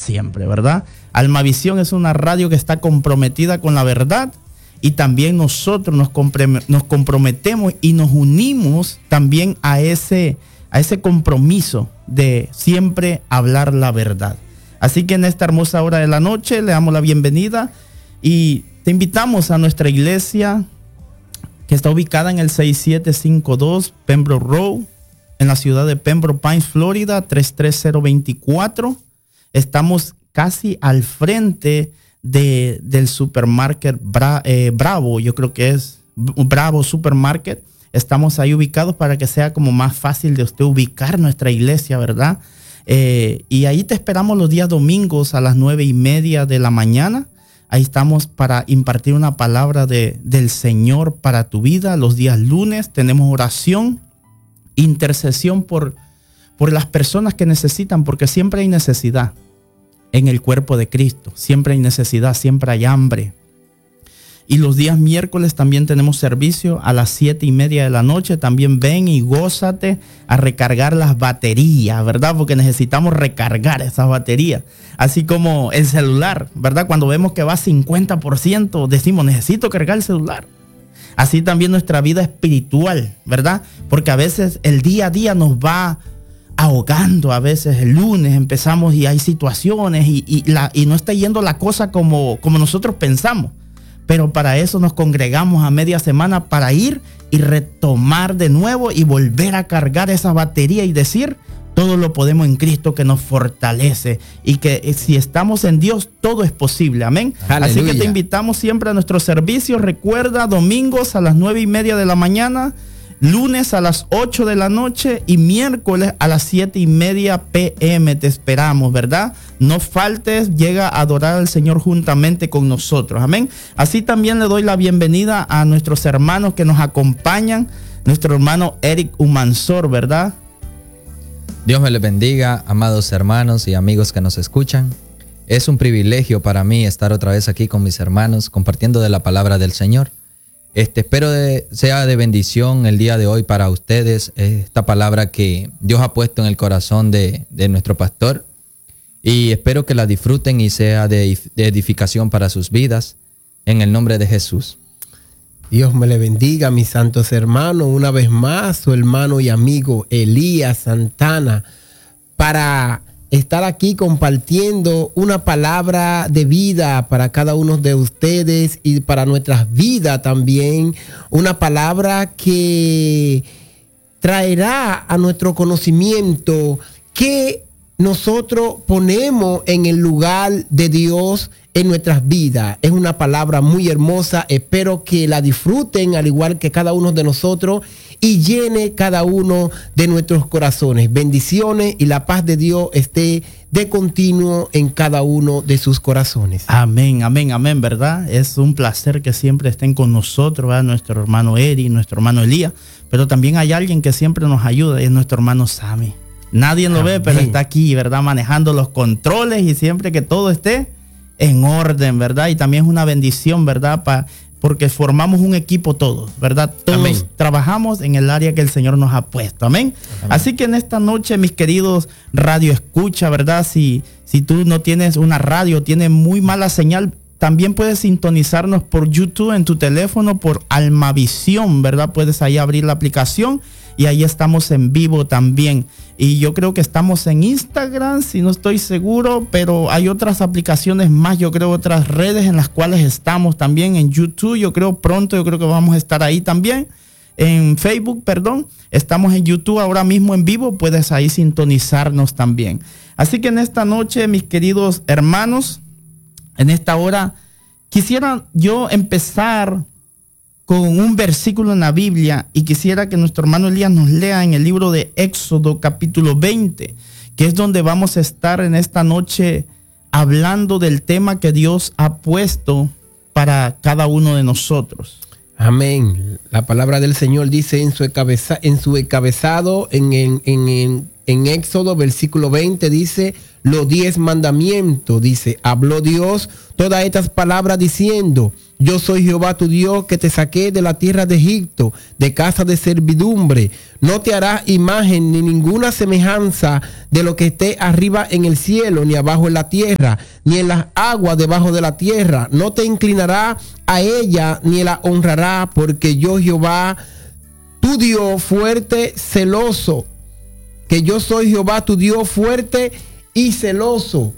siempre, ¿verdad? Almavisión es una radio que está comprometida con la verdad y también nosotros nos comprometemos y nos unimos también a ese compromiso de siempre hablar la verdad. Así que en esta hermosa hora de la noche le damos la bienvenida y te invitamos a nuestra iglesia que está ubicada en el 6752 Pembroke Road, en la ciudad de Pembroke Pines, Florida, 33024. Estamos casi al frente del supermarket Bravo, yo creo que es Bravo Supermarket. Estamos ahí ubicados para que sea como más fácil de usted ubicar nuestra iglesia, ¿verdad? Y ahí te esperamos los días domingos a las 9:30 de la mañana. Ahí estamos para impartir una palabra del Señor para tu vida. Los días lunes tenemos oración, intercesión por las personas que necesitan, porque siempre hay necesidad en el cuerpo de Cristo. Siempre hay necesidad, siempre hay hambre. Y los días miércoles también tenemos servicio a las 7:30 de la noche. También ven y gózate a recargar las baterías, ¿verdad? Porque necesitamos recargar esas baterías. Así como el celular, ¿verdad? Cuando vemos que va a 50%, decimos, necesito cargar el celular. Así también nuestra vida espiritual, ¿verdad? Porque a veces el día a día nos va ahogando. A veces el lunes empezamos y hay situaciones y no está yendo la cosa como nosotros pensamos. Pero para eso nos congregamos a media semana para ir y retomar de nuevo y volver a cargar esa batería y decir, todo lo podemos en Cristo que nos fortalece y que si estamos en Dios, todo es posible. Amén. Aleluya. Así que te invitamos siempre a nuestro servicio. Recuerda, domingos a las 9:30 de la mañana, lunes a las 8 de la noche y miércoles a las 7:30 p.m. Te esperamos, ¿verdad? No faltes, llega a adorar al Señor juntamente con nosotros. Amén. Así también le doy la bienvenida a nuestros hermanos que nos acompañan. Nuestro hermano Eric Humansor, ¿verdad? Dios me les bendiga, amados hermanos y amigos que nos escuchan. Es un privilegio para mí estar otra vez aquí con mis hermanos compartiendo de la palabra del Señor. Espero sea de bendición el día de hoy para ustedes, esta palabra que Dios ha puesto en el corazón de nuestro pastor, y espero que la disfruten y sea de edificación para sus vidas, en el nombre de Jesús. Dios me le bendiga, mis santos hermanos, una vez más, su hermano y amigo Elías Santana, para estar aquí compartiendo una palabra de vida para cada uno de ustedes y para nuestras vidas también. Una palabra que traerá a nuestro conocimiento que nosotros ponemos en el lugar de Dios en nuestras vidas. Es una palabra muy hermosa. Espero que la disfruten al igual que cada uno de nosotros y llene cada uno de nuestros corazones. Bendiciones y la paz de Dios esté de continuo en cada uno de sus corazones. Amén, amén, amén, ¿verdad? Es un placer que siempre estén con nosotros, ¿verdad? Nuestro hermano Eri, nuestro hermano Elías, pero también hay alguien que siempre nos ayuda y es nuestro hermano Sammy. Nadie lo ve, pero está aquí, ¿verdad? Manejando los controles y siempre que todo esté en orden, ¿verdad? Y también es una bendición, ¿verdad? Porque formamos un equipo todos, ¿verdad? Todos amén. Trabajamos en el área que el Señor nos ha puesto, amén. Así que en esta noche, mis queridos radio escucha, ¿verdad? Si tú no tienes una radio, tienes muy mala señal, también puedes sintonizarnos por YouTube en tu teléfono, por Almavisión, ¿verdad? Puedes ahí abrir la aplicación y ahí estamos en vivo también. Y yo creo que estamos en Instagram, si no estoy seguro, pero hay otras aplicaciones más, yo creo otras redes en las cuales estamos también en YouTube. Yo creo que vamos a estar ahí también. En Facebook, estamos en YouTube ahora mismo en vivo, puedes ahí sintonizarnos también. Así que en esta noche, mis queridos hermanos, en esta hora, quisiera yo empezar con un versículo en la Biblia y quisiera que nuestro hermano Elías nos lea en el libro de Éxodo capítulo 20, que es donde vamos a estar en esta noche hablando del tema que Dios ha puesto para cada uno de nosotros. Amén. La palabra del Señor dice en su encabezado, en En Éxodo, versículo 20, dice, los 10 mandamientos, dice, habló Dios todas estas palabras diciendo, yo soy Jehová tu Dios que te saqué de la tierra de Egipto, de casa de servidumbre. No te harás imagen ni ninguna semejanza de lo que esté arriba en el cielo, ni abajo en la tierra, ni en las aguas debajo de la tierra. No te inclinarás a ella, ni la honrará, porque yo Jehová tu Dios fuerte, celoso, que yo soy Jehová tu Dios fuerte y celoso.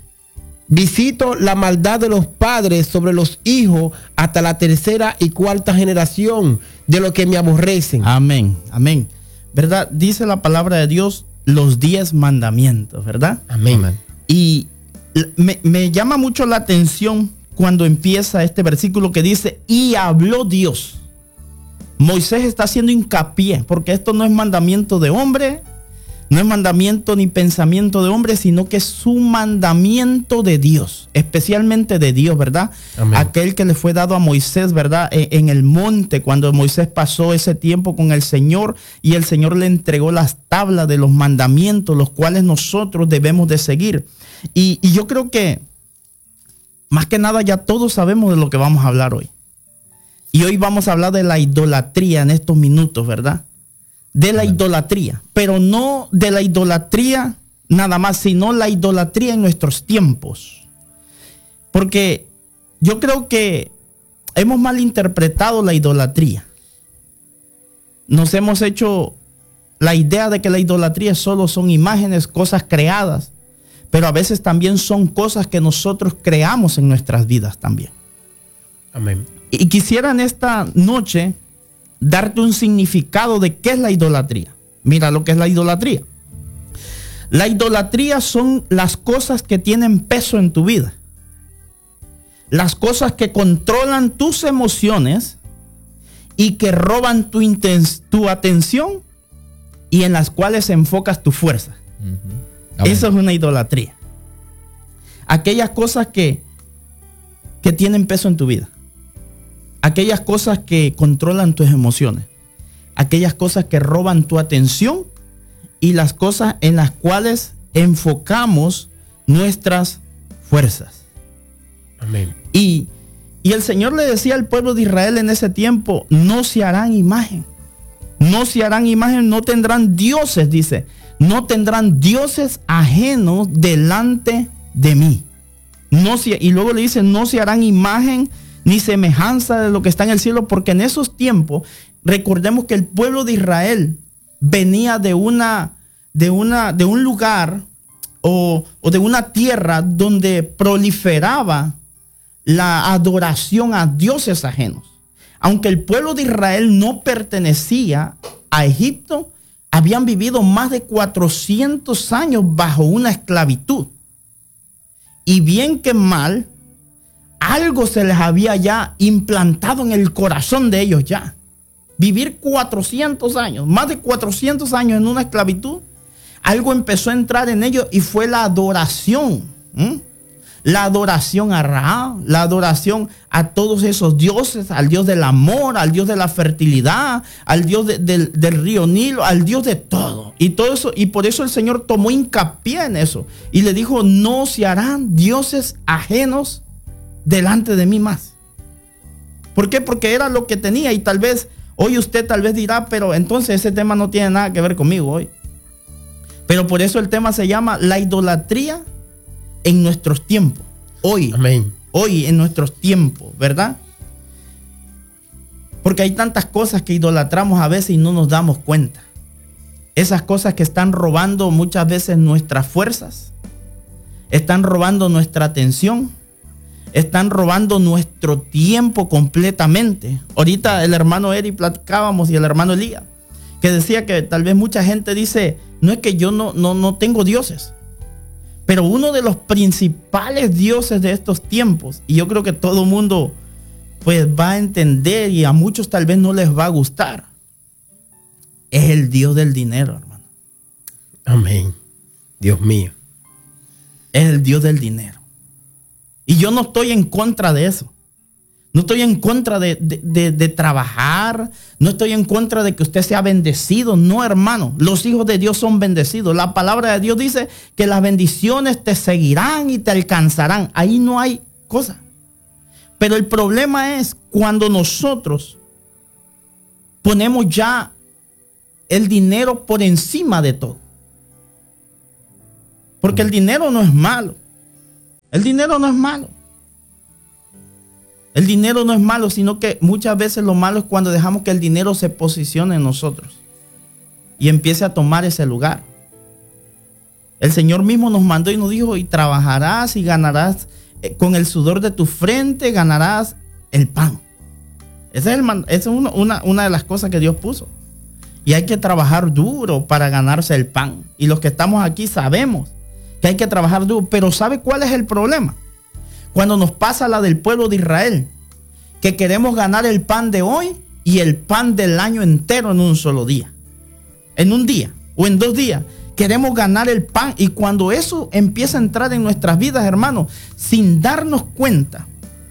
Visito la maldad de los padres sobre los hijos hasta la tercera y cuarta generación de los que me aborrecen. Amén, amén. ¿Verdad? Dice la palabra de Dios los 10 mandamientos, ¿verdad? Amén. Y me llama mucho la atención cuando empieza este versículo que dice, y habló Dios. Moisés está haciendo hincapié, porque esto no es mandamiento de hombre, no es mandamiento ni pensamiento de hombre, sino que es un mandamiento de Dios, especialmente de Dios, ¿verdad? Amén. Aquel que le fue dado a Moisés, ¿verdad? En el monte, cuando Moisés pasó ese tiempo con el Señor y el Señor le entregó las tablas de los mandamientos, los cuales nosotros debemos de seguir. Y yo creo que, más que nada, ya todos sabemos de lo que vamos a hablar hoy. Y hoy vamos a hablar de la idolatría en estos minutos, ¿verdad? De la idolatría, pero no de la idolatría nada más, sino la idolatría en nuestros tiempos. Porque yo creo que hemos malinterpretado la idolatría. Nos hemos hecho la idea de que la idolatría solo son imágenes, cosas creadas, pero a veces también son cosas que nosotros creamos en nuestras vidas también. Amén. Y quisiera en esta noche darte un significado de qué es la idolatría. Mira lo que es la idolatría. La idolatría son las cosas que tienen peso en tu vida. Las cosas que controlan tus emociones y que roban tu atención y en las cuales enfocas tu fuerza. Eso es una idolatría. Aquellas cosas que tienen peso en tu vida. Aquellas cosas que controlan tus emociones, aquellas cosas que roban tu atención y las cosas en las cuales enfocamos nuestras fuerzas. Amén. Y el Señor le decía al pueblo de Israel en ese tiempo, no se harán imagen, no se harán imagen, no tendrán dioses, dice, no tendrán dioses ajenos delante de mí. Y luego le dice, no se harán imagen ni semejanza de lo que está en el cielo, porque en esos tiempos, recordemos que el pueblo de Israel venía de un lugar o de una tierra donde proliferaba la adoración a dioses ajenos. Aunque el pueblo de Israel no pertenecía a Egipto, habían vivido más de 400 años bajo una esclavitud. Y bien que mal, algo se les había ya implantado en el corazón de ellos ya. Vivir 400 años, más de 400 años en una esclavitud, algo empezó a entrar en ellos y fue la adoración. La adoración a Ra, la adoración a todos esos dioses, al Dios del amor, al Dios de la fertilidad, al Dios del río Nilo, al Dios de todo. Y todo eso, y por eso el Señor tomó hincapié en eso y le dijo, no se harán dioses ajenos delante de mí más. ¿Por qué? Porque era lo que tenía. Y tal vez hoy usted tal vez dirá, pero entonces ese tema no tiene nada que ver conmigo hoy. Pero por eso el tema se llama la idolatría en nuestros tiempos. Hoy. Amén. Hoy en nuestros tiempos, ¿verdad? Porque hay tantas cosas que idolatramos a veces y no nos damos cuenta. Esas cosas que están robando muchas veces nuestras fuerzas, están robando nuestra atención, están robando nuestro tiempo completamente. Ahorita el hermano Eri platicábamos y el hermano Elías, que decía que tal vez mucha gente dice, no es que yo no tengo dioses, pero uno de los principales dioses de estos tiempos, y yo creo que todo el mundo pues va a entender y a muchos tal vez no les va a gustar, es el Dios del dinero, hermano. Amén. Dios mío. Es el Dios del dinero. Y yo no estoy en contra de eso. No estoy en contra de trabajar. No estoy en contra de que usted sea bendecido. No, hermano. Los hijos de Dios son bendecidos. La palabra de Dios dice que las bendiciones te seguirán y te alcanzarán. Ahí no hay cosa. Pero el problema es cuando nosotros ponemos ya el dinero por encima de todo. Porque el dinero no es malo. El dinero no es malo. El dinero no es malo, sino que muchas veces lo malo es cuando dejamos que el dinero se posicione en nosotros y empiece a tomar ese lugar. El Señor mismo nos mandó y nos dijo, y trabajarás y ganarás con el sudor de tu frente, ganarás el pan. Esa es una de las cosas que Dios puso. Y hay que trabajar duro para ganarse el pan. Y los que estamos aquí sabemos que hay que trabajar duro. Pero ¿sabe cuál es el problema? Cuando nos pasa la del pueblo de Israel, que queremos ganar el pan de hoy y el pan del año entero en un solo día. En un día o en 2 días. Queremos ganar el pan. Y cuando eso empieza a entrar en nuestras vidas, hermanos, sin darnos cuenta,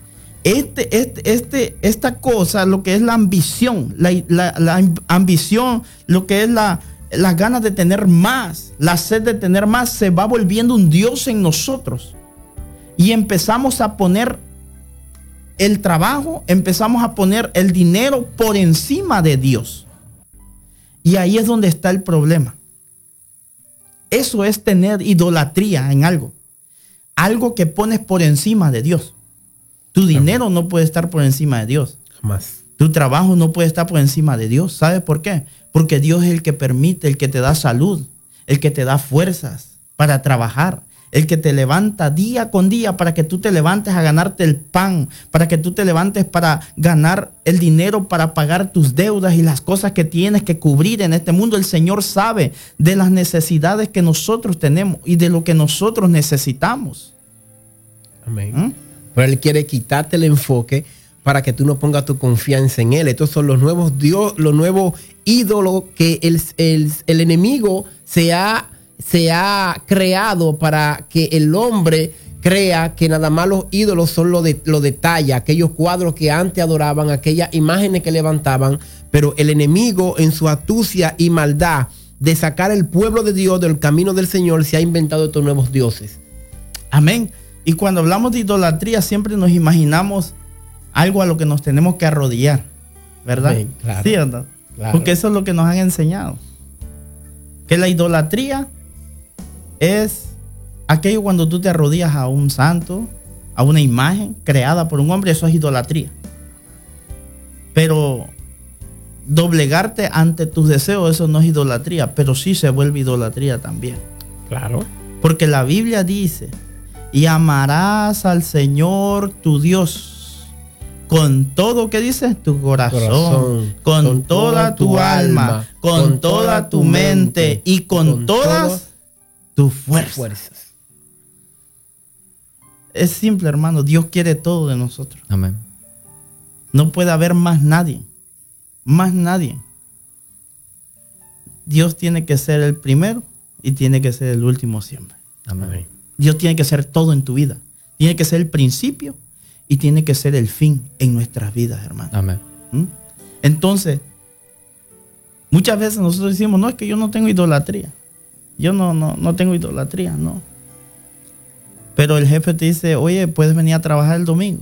esta cosa, lo que es la ambición, la ambición, lo que es las ganas de tener más, la sed de tener más, se va volviendo un Dios en nosotros. Y empezamos a poner el trabajo, empezamos a poner el dinero por encima de Dios. Y ahí es donde está el problema. Eso es tener idolatría en algo. Algo que pones por encima de Dios. Tu dinero no puede estar por encima de Dios. Jamás. Tu trabajo no puede estar por encima de Dios. ¿Sabes por qué? Porque Dios es el que permite, el que te da salud, el que te da fuerzas para trabajar, el que te levanta día con día para que tú te levantes a ganarte el pan, para que tú te levantes para ganar el dinero para pagar tus deudas y las cosas que tienes que cubrir en este mundo. El Señor sabe de las necesidades que nosotros tenemos y de lo que nosotros necesitamos. Amén. Pero Él quiere quitarte el enfoque para que tú no pongas tu confianza en Él. Estos son los nuevos Dios, los nuevos ídolos que el enemigo se ha creado para que el hombre crea que nada más los ídolos son lo de talla, aquellos cuadros que antes adoraban, aquellas imágenes que levantaban. Pero el enemigo, en su astucia y maldad de sacar el pueblo de Dios del camino del Señor, se ha inventado estos nuevos dioses. Amén. Y cuando hablamos de idolatría siempre nos imaginamos algo a lo que nos tenemos que arrodillar, ¿verdad? Amén, claro. ¿Sí o no? Claro. Porque eso es lo que nos han enseñado. Que la idolatría es aquello cuando tú te arrodillas a un santo, a una imagen creada por un hombre. Eso es idolatría. Pero doblegarte ante tus deseos, eso no es idolatría, pero sí se vuelve idolatría también. Claro. Porque la Biblia dice: y amarás al Señor tu Dios con todo, ¿qué dice? Tu corazón, con toda tu alma, con toda tu mente y con todas tus fuerzas. Es simple, hermano. Dios quiere todo de nosotros. Amén. No puede haber más nadie. Más nadie. Dios tiene que ser el primero y tiene que ser el último siempre. Amén. Dios tiene que ser todo en tu vida. Tiene que ser el principio y tiene que ser el fin en nuestras vidas, hermano. Amén. Entonces, muchas veces nosotros decimos, no, es que yo no tengo idolatría. Yo no tengo idolatría, no. Pero el jefe te dice, oye, puedes venir a trabajar el domingo.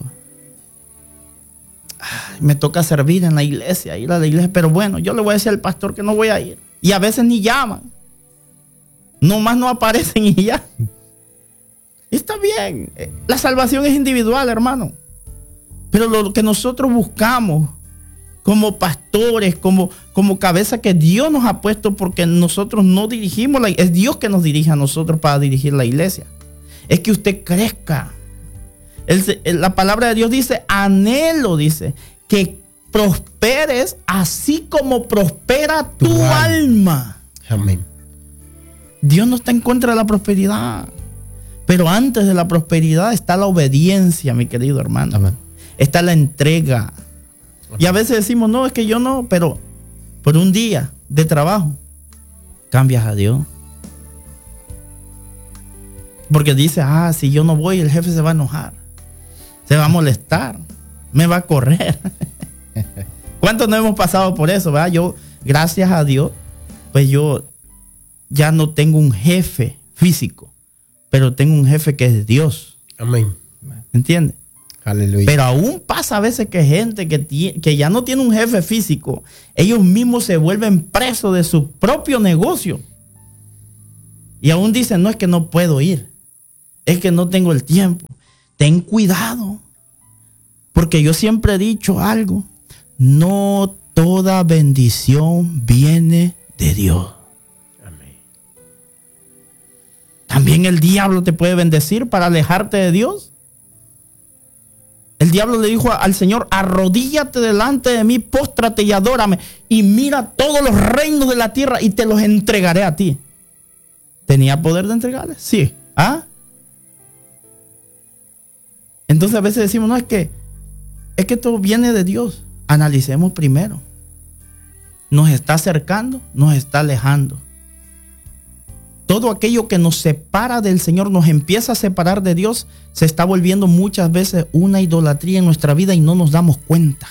Ay, me toca servir en la iglesia, ir a la iglesia. Pero bueno, yo le voy a decir al pastor que no voy a ir. Y a veces ni llaman. Nomás no aparecen y ya. Está bien. La salvación es individual, hermano. Pero lo que nosotros buscamos como pastores, como cabeza que Dios nos ha puesto, porque nosotros no dirigimos es Dios que nos dirige a nosotros para dirigir la iglesia. Es que usted crezca. La palabra de Dios dice, anhelo, dice, que prosperes así como prospera tu alma. Amén. Dios no está en contra de la prosperidad. Pero antes de la prosperidad está la obediencia, mi querido hermano. Amén. Está la entrega. Y a veces decimos, no, es que yo no, pero por un día de trabajo cambias a Dios. Porque dice, si yo no voy, el jefe se va a enojar, se va a molestar, me va a correr. ¿Cuántos no hemos pasado por eso, verdad? Yo, gracias a Dios, pues yo ya no tengo un jefe físico, pero tengo un jefe que es Dios. Amén. ¿Entiendes? Aleluya. Pero aún pasa a veces que gente que ya no tiene un jefe físico, ellos mismos se vuelven presos de su propio negocio. Y aún dicen, no, es que no puedo ir, es que no tengo el tiempo. Ten cuidado, porque yo siempre he dicho algo, no toda bendición viene de Dios. Amén. También el diablo te puede bendecir para alejarte de Dios. El diablo le dijo al Señor, arrodíllate delante de mí, póstrate y adórame, y mira todos los reinos de la tierra y te los entregaré a ti. ¿Tenía poder de entregarles? Sí. ¿Ah? Entonces a veces decimos, no, es que todo viene de Dios. Analicemos primero. Nos está acercando, nos está alejando. Todo aquello que nos separa del Señor, nos empieza a separar de Dios, se está volviendo muchas veces una idolatría en nuestra vida y no nos damos cuenta.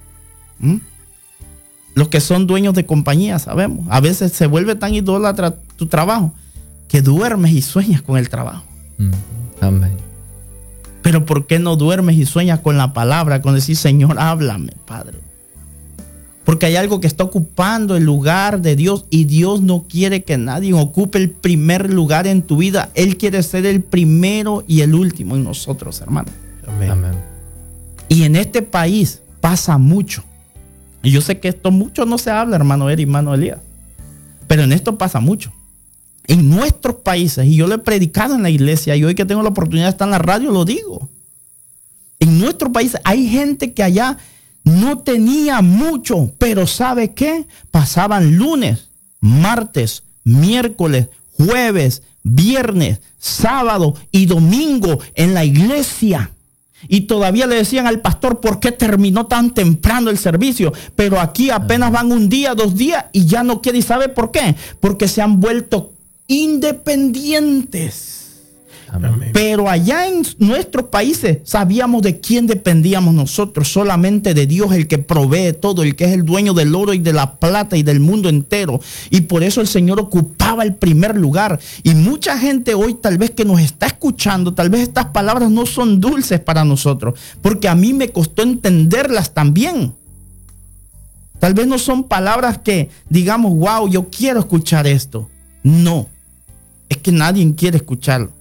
Los que son dueños de compañía, sabemos, a veces se vuelve tan idólatra tu trabajo que duermes y sueñas con el trabajo. Amén. Pero ¿por qué no duermes y sueñas con la palabra? Con decir, Señor, háblame, Padre. Porque hay algo que está ocupando el lugar de Dios y Dios no quiere que nadie ocupe el primer lugar en tu vida. Él quiere ser el primero y el último en nosotros, hermano. Amén. Amén. Y en este país pasa mucho. Y yo sé que esto mucho no se habla, hermano Eri, hermano Elías. Pero en esto pasa mucho. En nuestros países, y yo lo he predicado en la iglesia, y hoy que tengo la oportunidad de estar en la radio, lo digo. En nuestros países hay gente que allá no tenía mucho, pero ¿sabe qué? Pasaban lunes, martes, miércoles, jueves, viernes, sábado y domingo en la iglesia. Y todavía le decían al pastor, ¿por qué terminó tan temprano el servicio? Pero aquí apenas van un día, 2 días y ya no quiere. ¿Y sabe por qué? Porque se han vuelto independientes. Amén. Pero allá en nuestros países sabíamos de quién dependíamos nosotros, solamente de Dios, el que provee todo, el que es el dueño del oro y de la plata y del mundo entero. Y por eso el Señor ocupaba el primer lugar. Y mucha gente hoy tal vez que nos está escuchando, tal vez estas palabras no son dulces para nosotros, porque a mí me costó entenderlas también. Tal vez no son palabras que digamos, wow, yo quiero escuchar esto. No, es que nadie quiere escucharlo.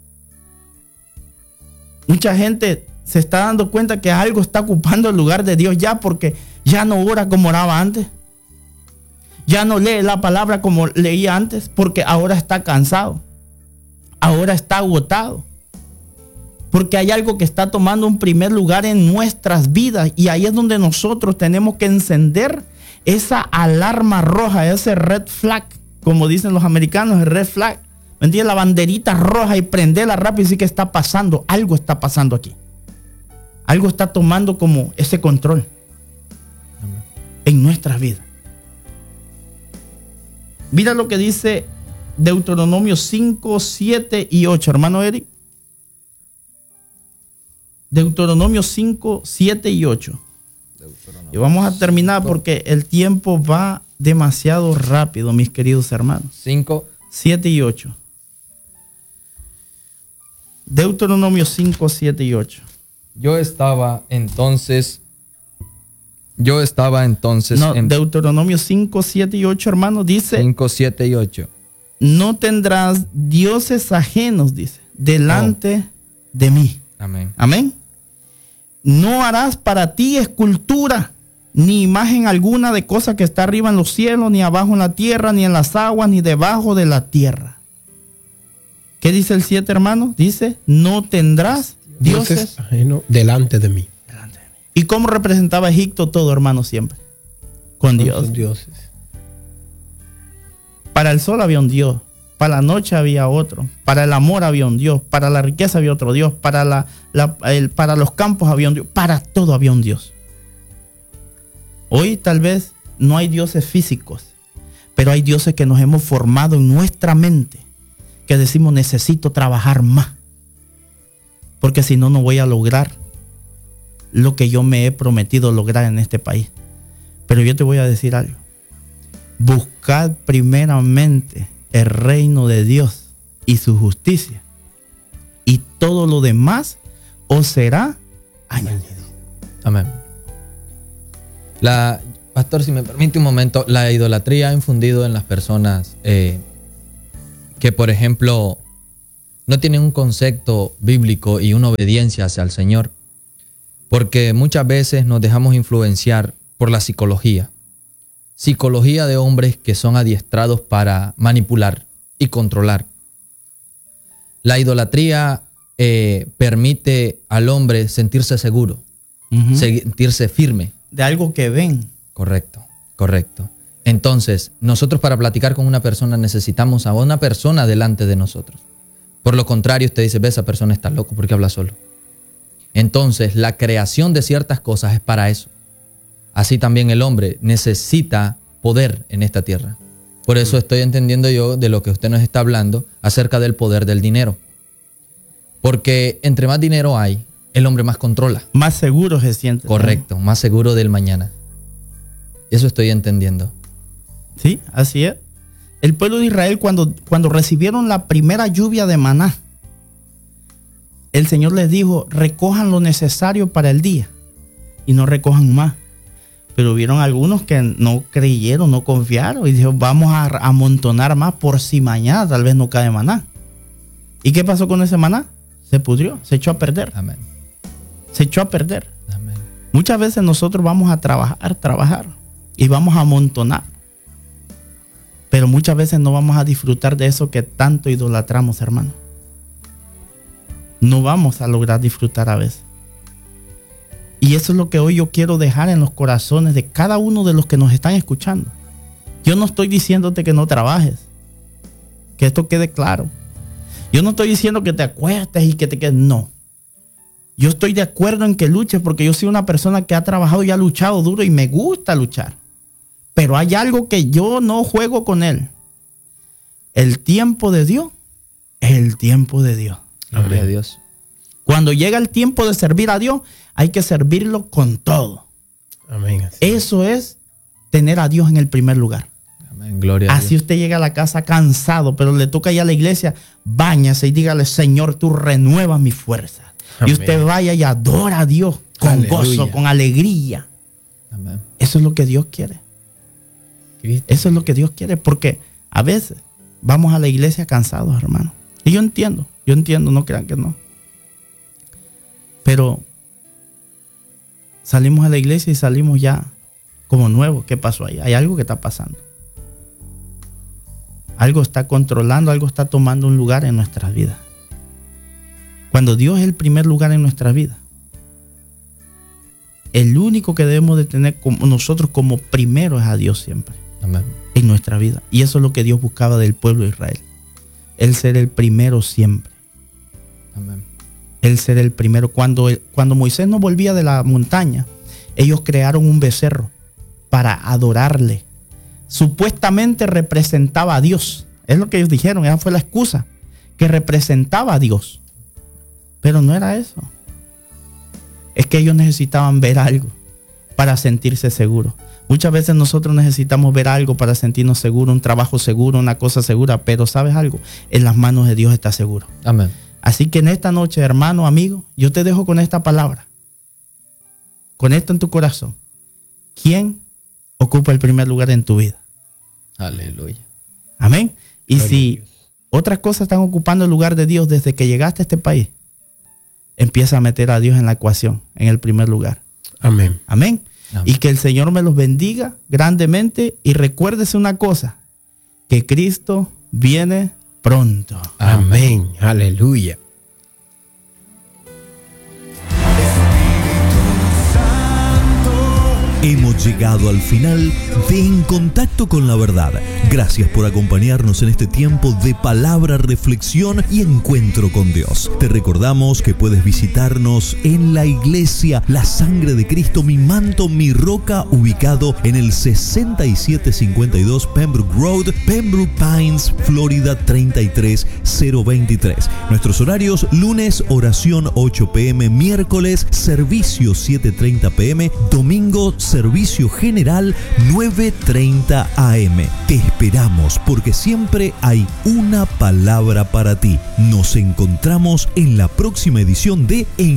Mucha gente se está dando cuenta que algo está ocupando el lugar de Dios ya, porque ya no ora como oraba antes. Ya no lee la palabra como leía antes, porque ahora está cansado. Ahora está agotado. Porque hay algo que está tomando un primer lugar en nuestras vidas. Y ahí es donde nosotros tenemos que encender esa alarma roja, ese red flag, como dicen los americanos, el red flag. ¿Me entiendes? La banderita roja y prenderla rápido y decir que está pasando. Algo está pasando aquí. Algo está tomando como ese control en nuestras vidas. Mira lo que dice Deuteronomio 5, 7 y 8, hermano Eric. Deuteronomio 5, 7 y 8. Y vamos a terminar porque el tiempo va demasiado rápido, mis queridos hermanos. 5, 7 y 8. Deuteronomio 5, 7 y 8. Yo estaba entonces No, en Deuteronomio 5, 7 y 8, hermano, dice: 5, 7 y 8. No tendrás dioses ajenos, dice, delante de mí. Amén. Amén. No harás para ti escultura, ni imagen alguna de cosa que está arriba en los cielos, ni abajo en la tierra, ni en las aguas, ni debajo de la tierra. ¿Qué dice el 7, hermano? Dice, no tendrás dioses ajenos delante de mí. ¿Y cómo representaba Egipto todo, hermano, siempre? Con Dios. Con dioses. Para el sol había un Dios, para la noche había otro, para el amor había un Dios, para la riqueza había otro Dios, para los campos había un Dios, para todo había un Dios. Hoy tal vez no hay dioses físicos, pero hay dioses que nos hemos formado en nuestra mente, que decimos necesito trabajar más, porque si no, no voy a lograr lo que yo me he prometido lograr en este país. Pero yo te voy a decir algo. Buscad primeramente el reino de Dios y su justicia, y todo lo demás os será añadido. Amén. Pastor, si me permite un momento, la idolatría ha infundido en las personas que, por ejemplo, no tienen un concepto bíblico y una obediencia hacia el Señor, porque muchas veces nos dejamos influenciar por la psicología de hombres que son adiestrados para manipular y controlar. La idolatría permite al hombre sentirse seguro, sentirse firme. De algo que ven. Correcto. Entonces, nosotros para platicar con una persona necesitamos a una persona delante de nosotros. Por lo contrario, usted dice, ve, esa persona está loco porque habla solo. Entonces, la creación de ciertas cosas es para eso. Así también el hombre necesita poder en esta tierra. Por eso estoy entendiendo yo de lo que usted nos está hablando acerca del poder del dinero. Porque entre más dinero hay, el hombre más controla. Más seguro se siente. Correcto, más seguro del mañana. Eso estoy entendiendo. Sí, así es. El pueblo de Israel cuando recibieron la primera lluvia de maná, el Señor les dijo, recojan lo necesario para el día y no recojan más. Pero hubieron algunos que no creyeron, no confiaron y dijeron, vamos a amontonar más por si mañana tal vez no cae maná. ¿Y qué pasó con ese maná? Se pudrió, se echó a perder. Amén. Se echó a perder. Amén. Muchas veces nosotros vamos a trabajar y vamos a amontonar. Pero muchas veces no vamos a disfrutar de eso que tanto idolatramos, hermano. No vamos a lograr disfrutar a veces. Y eso es lo que hoy yo quiero dejar en los corazones de cada uno de los que nos están escuchando. Yo no estoy diciéndote que no trabajes. Que esto quede claro. Yo no estoy diciendo que te acuestes y que te quedes. No. Yo estoy de acuerdo en que luches porque yo soy una persona que ha trabajado y ha luchado duro y me gusta luchar. Pero hay algo que yo no juego con él. El tiempo de Dios es el tiempo de Dios. Gloria a Dios. Cuando llega el tiempo de servir a Dios, hay que servirlo con todo. Amén. Eso es tener a Dios en el primer lugar. Amén. Gloria a Dios. Así usted llega a la casa cansado, pero le toca ir a la iglesia, báñase y dígale, Señor, tú renuevas mi fuerza. Amén. Y usted vaya y adora a Dios con Aleluya. gozo, con alegría. Amén. Eso es lo que Dios quiere. Eso es lo que Dios quiere, porque a veces vamos a la iglesia cansados, hermano. Y yo entiendo, no crean que no. Pero salimos a la iglesia y salimos ya como nuevos. ¿Qué pasó ahí? Hay algo que está pasando. Algo está controlando, algo está tomando un lugar en nuestras vidas. Cuando Dios es el primer lugar en nuestras vidas, el único que debemos de tener como nosotros como primero es a Dios siempre. Amén. En nuestra vida. Y eso es lo que Dios buscaba del pueblo de Israel. El ser el primero siempre. Amén. El ser el primero. Cuando Moisés no volvía de la montaña, ellos crearon un becerro para adorarle. Supuestamente representaba a Dios. Es lo que ellos dijeron. Esa fue la excusa. Que representaba a Dios. Pero no era eso. Es que ellos necesitaban ver algo para sentirse seguros. Muchas veces nosotros necesitamos ver algo para sentirnos seguros, un trabajo seguro, una cosa segura, pero ¿sabes algo? En las manos de Dios está seguro. Amén. Así que en esta noche, hermano, amigo, yo te dejo con esta palabra. Con esto en tu corazón. ¿Quién ocupa el primer lugar en tu vida? Aleluya. Amén. Y Gloria si otras cosas están ocupando el lugar de Dios desde que llegaste a este país, empieza a meter a Dios en la ecuación, en el primer lugar. Amén. Amén. Amén. Y que el Señor me los bendiga grandemente. Y recuérdese una cosa, que Cristo viene pronto. Amén. Aleluya. Hemos llegado al final de En Contacto con la Verdad. Gracias por acompañarnos en este tiempo de palabra, reflexión y encuentro con Dios. Te recordamos que puedes visitarnos en la iglesia La Sangre de Cristo, Mi Manto, Mi Roca, ubicado en el 6752 Pembroke Road, Pembroke Pines, Florida 33023. Nuestros horarios: lunes, oración 8 p.m, miércoles, servicio 7:30 p.m, domingo, servicio general 9:30 a.m. Te esperamos porque siempre hay una palabra para ti. Nos encontramos en la próxima edición de En